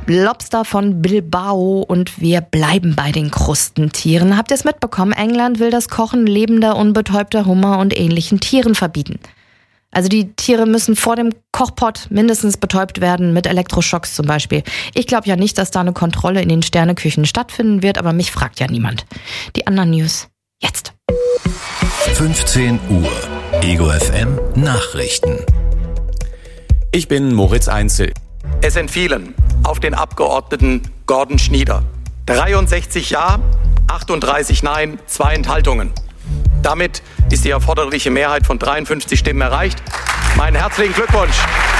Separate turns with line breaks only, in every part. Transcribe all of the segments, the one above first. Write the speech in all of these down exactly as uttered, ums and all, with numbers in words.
Lobster von Bilbao und wir bleiben bei den Krustentieren. Habt ihr es mitbekommen? England will das Kochen lebender, unbetäubter Hummer und ähnlichen Tieren verbieten. Also die Tiere müssen vor dem Kochpot mindestens betäubt werden, mit Elektroschocks zum Beispiel. Ich glaube ja nicht, dass da eine Kontrolle in den Sterneküchen stattfinden wird, aber mich fragt ja niemand. Die anderen News jetzt.
fünfzehn Uhr. Ego F M Nachrichten.
Ich bin Moritz Einzel.
Es entfielen auf den Abgeordneten Gordon Schnieder dreiundsechzig Ja, achtunddreißig Nein, zwei Enthaltungen. Damit ist die erforderliche Mehrheit von dreiundfünfzig Stimmen erreicht. Meinen herzlichen Glückwunsch.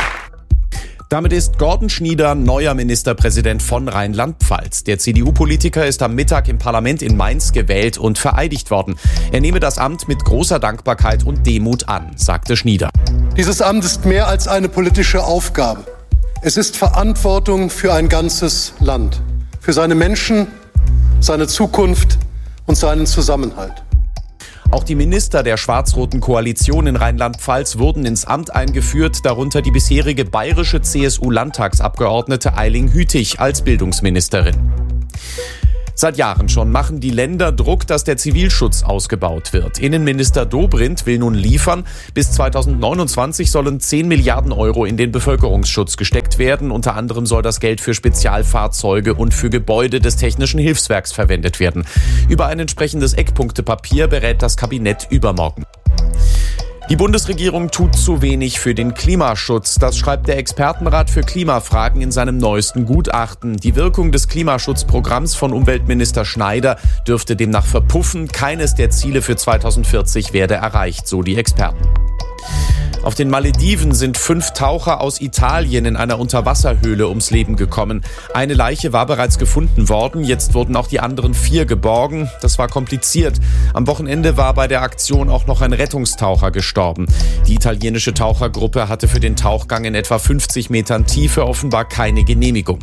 Damit ist Gordon Schnieder neuer Ministerpräsident von Rheinland-Pfalz. Der C D U-Politiker ist am Mittag im Parlament in Mainz gewählt und vereidigt worden. Er nehme das Amt mit großer Dankbarkeit und Demut an, sagte Schnieder.
Dieses Amt ist mehr als eine politische Aufgabe. Es ist Verantwortung für ein ganzes Land, für seine Menschen, seine Zukunft und seinen Zusammenhalt.
Auch die Minister der schwarz-roten Koalition in Rheinland-Pfalz wurden ins Amt eingeführt, darunter die bisherige bayerische C S U-Landtagsabgeordnete Eiling Hütig als Bildungsministerin. Seit Jahren schon machen die Länder Druck, dass der Zivilschutz ausgebaut wird. Innenminister Dobrindt will nun liefern. Bis zweitausendneunundzwanzig sollen zehn Milliarden Euro in den Bevölkerungsschutz gesteckt werden. Unter anderem soll das Geld für Spezialfahrzeuge und für Gebäude des Technischen Hilfswerks verwendet werden. Über ein entsprechendes Eckpunktepapier berät das Kabinett übermorgen. Die Bundesregierung tut zu wenig für den Klimaschutz. Das schreibt der Expertenrat für Klimafragen in seinem neuesten Gutachten. Die Wirkung des Klimaschutzprogramms von Umweltminister Schneider dürfte demnach verpuffen. Keines der Ziele für zweitausendvierzig werde erreicht, so die Experten. Auf den Malediven sind fünf Taucher aus Italien in einer Unterwasserhöhle ums Leben gekommen. Eine Leiche war bereits gefunden worden, jetzt wurden auch die anderen vier geborgen. Das war kompliziert. Am Wochenende war bei der Aktion auch noch ein Rettungstaucher gestorben. Die italienische Tauchergruppe hatte für den Tauchgang in etwa fünfzig Metern Tiefe offenbar keine Genehmigung.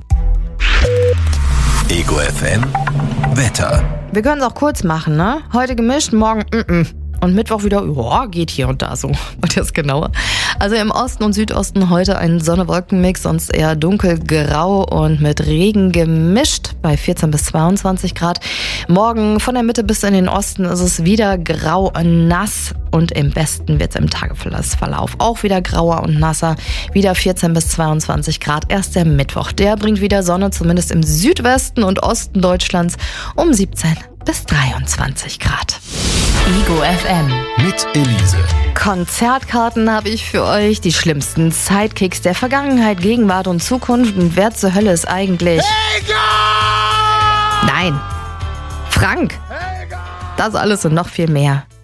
Ego F M Wetter.
Wir können es auch kurz machen, ne? Heute gemischt, morgen mm-mm. Und Mittwoch wieder, ja, geht hier und da so. Und das genauer. Also im Osten und Südosten heute ein Sonne-Wolken-Mix, sonst eher dunkelgrau und mit Regen gemischt bei vierzehn bis zweiundzwanzig Grad. Morgen von der Mitte bis in den Osten ist es wieder grau und nass. Und im Westen wird es im Tagesverlauf auch wieder grauer und nasser. Wieder vierzehn bis zweiundzwanzig Grad. Erst der Mittwoch, der bringt wieder Sonne, zumindest im Südwesten und Osten Deutschlands um siebzehn bis dreiundzwanzig Grad. Ego F M
mit Elise.
Konzertkarten habe ich für euch. Die schlimmsten Sidekicks der Vergangenheit, Gegenwart und Zukunft. Und wer zur Hölle ist eigentlich... Helga! Nein, Frank. Helga! Das alles und noch viel mehr